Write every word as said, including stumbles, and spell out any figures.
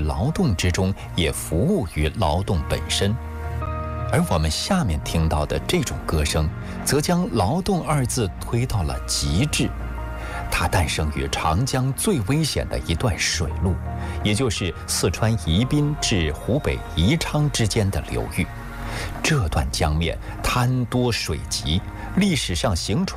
劳动之中，也服务于劳动本身。而我们下面听到的这种歌声，则将劳动二字推到了极致。它诞生于长江最危险的一段水路，也就是四川宜宾至湖北宜昌之间的流域。这段江面滩多水急，历史上行船